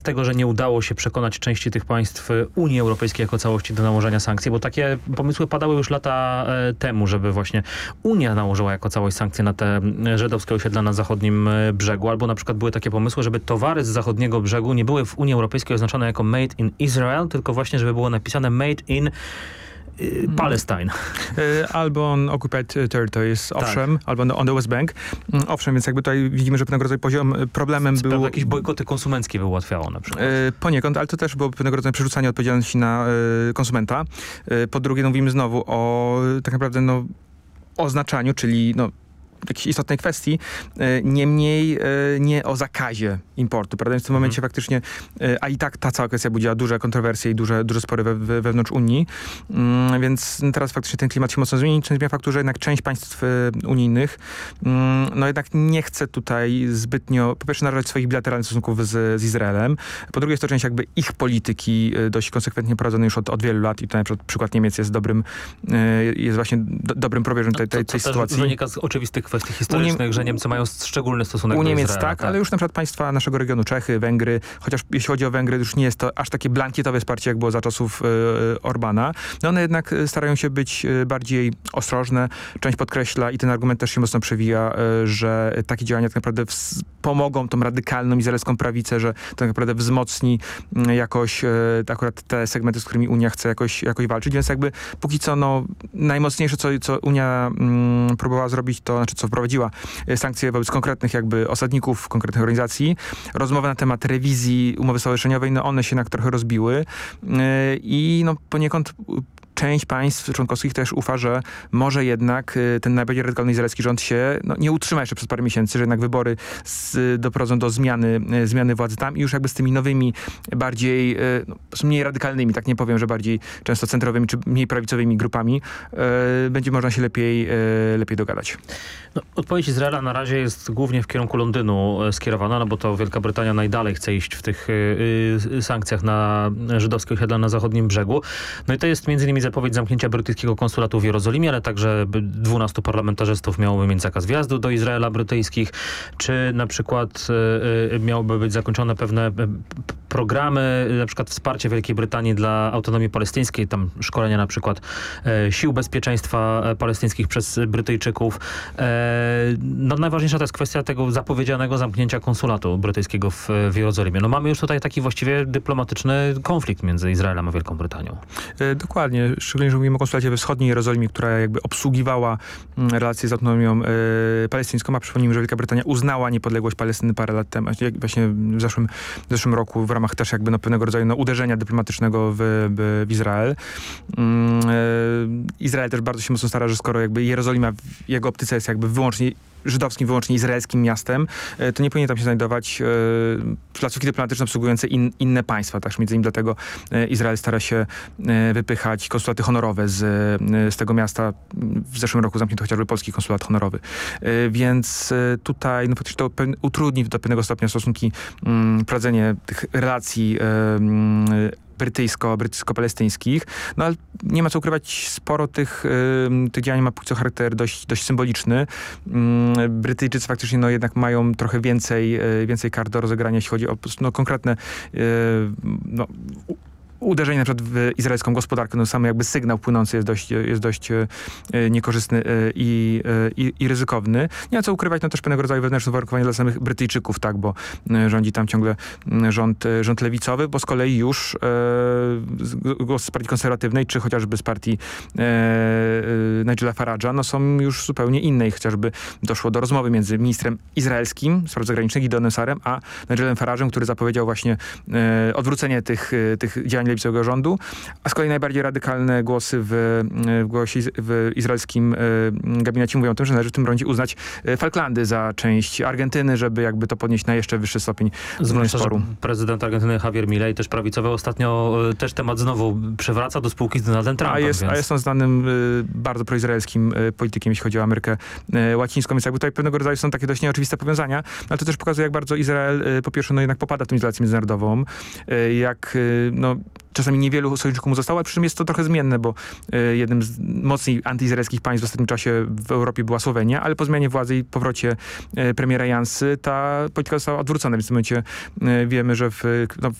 tego, że nie udało się przekonać części tych państw Unii Europejskiej jako całości do nałożenia sankcji, bo takie pomysły padały już lata temu, żeby właśnie Unia nałożyła jako całość sankcje na te żydowskie osiedla na zachodnim brzegu, albo na przykład były takie pomysły, żeby towary z zachodniego brzegu nie były w Unii Europejskiej oznaczone jako made in Israel, tylko właśnie, żeby było napisane made in Palestine. Albo on occupied territories, Tak. owszem, albo on the West Bank. Owszem, więc jakby tutaj widzimy, że pewnego rodzaju problemem był... Jakieś bojkoty konsumenckie by ułatwiało na przykład. Poniekąd, ale to też było pewnego rodzaju przerzucanie odpowiedzialności na konsumenta. Po drugie, mówimy znowu o tak naprawdę oznaczaniu, czyli jakiejś istotnej kwestii, niemniej nie o zakazie importu, prawda? Więc w tym momencie faktycznie, a i tak ta cała kwestia budziła duże kontrowersje i duże spory wewnątrz Unii, więc teraz faktycznie ten klimat się mocno zmieni, co nie zmienia faktu, że jednak część państw unijnych jednak nie chce tutaj zbytnio, po pierwsze, narażać swoich bilateralnych stosunków z Izraelem, po drugie jest to część jakby ich polityki dość konsekwentnie prowadzonej już od wielu lat i tutaj na przykład Niemiec jest właśnie dobrym probierzem tej sytuacji. To wynika z oczywistych kwestii historycznych, że Niemcy mają szczególny stosunek do Niemiec Izraela. tak, ale już na przykład państwa naszego regionu, Czechy, Węgry, chociaż jeśli chodzi o Węgry, już nie jest to aż takie blankietowe wsparcie, jak było za czasów Orbana. One jednak starają się być bardziej ostrożne. Część podkreśla i ten argument też się mocno przewija, że takie działania tak naprawdę pomogą tą radykalną izraelską prawicę, że to tak naprawdę wzmocni jakoś akurat te segmenty, z którymi Unia chce jakoś walczyć. Więc jakby póki co najmocniejsze, co Unia próbowała zrobić, to znaczy co wprowadziła sankcje wobec konkretnych jakby osadników, konkretnych organizacji. Rozmowy na temat rewizji umowy stowarzyszeniowej, one się jednak trochę rozbiły i poniekąd część państw członkowskich też ufa, że może jednak ten najbardziej radykalny izraelski rząd się nie utrzyma jeszcze przez parę miesięcy, że jednak wybory doprowadzą do zmiany władzy tam i już jakby z tymi nowymi, bardziej mniej radykalnymi, tak nie powiem, że bardziej często centrowymi czy mniej prawicowymi grupami będzie można się lepiej dogadać. Odpowiedź Izraela na razie jest głównie w kierunku Londynu skierowana, bo to Wielka Brytania najdalej chce iść w tych sankcjach na żydowskie osiedla na zachodnim brzegu. I to jest między innymi zapowiedź zamknięcia brytyjskiego konsulatu w Jerozolimie, ale także 12 parlamentarzystów miałoby mieć zakaz wjazdu do Izraela brytyjskich, czy na przykład miałyby być zakończone pewne programy, na przykład wsparcie Wielkiej Brytanii dla autonomii palestyńskiej, tam szkolenia na przykład sił bezpieczeństwa palestyńskich przez Brytyjczyków. Najważniejsza to jest kwestia tego zapowiedzianego zamknięcia konsulatu brytyjskiego w Jerozolimie. Mamy już tutaj taki właściwie dyplomatyczny konflikt między Izraelem a Wielką Brytanią. Dokładnie. Szczególnie, że mówimy o konsulacie we wschodniej Jerozolimie, która jakby obsługiwała relacje z autonomią palestyńską, a przypomnijmy, że Wielka Brytania uznała niepodległość Palestyny parę lat temu, właśnie w zeszłym roku w ramach też jakby pewnego rodzaju uderzenia dyplomatycznego w Izrael. Izrael też bardzo się mocno stara, że skoro jakby Jerozolima w jego optyce jest jakby wyłącznie żydowskim, wyłącznie izraelskim miastem, to nie powinien tam się znajdować placówki dyplomatyczne obsługujące inne państwa. Tak, między innymi dlatego Izrael stara się wypychać konsulaty honorowe z tego miasta. W zeszłym roku zamknięto chociażby polski konsulat honorowy. Więc tutaj faktycznie to utrudni do pewnego stopnia stosunki, prowadzenie tych relacji brytyjsko-palestyńskich. Ale nie ma co ukrywać, sporo tych działań ma póki co charakter dość symboliczny. Brytyjczycy faktycznie jednak mają trochę więcej kart do rozegrania, jeśli chodzi o konkretne uderzenie na przykład w izraelską gospodarkę. Sam jakby sygnał płynący jest dość niekorzystny i ryzykowny. Nie ma co ukrywać, też pewnego rodzaju wewnętrzne uwarunkowanie dla samych Brytyjczyków, tak, bo rządzi tam ciągle rząd lewicowy, bo z kolei już głosy z partii konserwatywnej, czy chociażby z partii Nigela Farage'a, są już zupełnie inne i chociażby doszło do rozmowy między ministrem izraelskim spraw zagranicznych Gideonem Sarem, a Nigelem Farage'em, który zapowiedział właśnie odwrócenie tych działań lewicowego rządu, a z kolei najbardziej radykalne głosy w izraelskim gabinecie mówią o tym, że należy w tym rundzie uznać Falklandy za część Argentyny, żeby jakby to podnieść na jeszcze wyższy stopień sporu. Prezydent Argentyny Javier Milei, też prawicowy, ostatnio też temat znowu przewraca do spółki z Donaldem Trumpem. A jest on znanym bardzo proizraelskim politykiem, jeśli chodzi o Amerykę Łacińską, więc jakby tutaj pewnego rodzaju są takie dość nieoczywiste powiązania, ale to też pokazuje, jak bardzo Izrael po pierwsze jednak popada w tę izolację międzynarodową, jak czasami niewielu sojuszników mu zostało, a przy czym jest to trochę zmienne, bo jednym z mocniej antyizraelskich państw w ostatnim czasie w Europie była Słowenia, ale po zmianie władzy i powrocie premiera Jansy ta polityka została odwrócona, więc w tym momencie wiemy, że w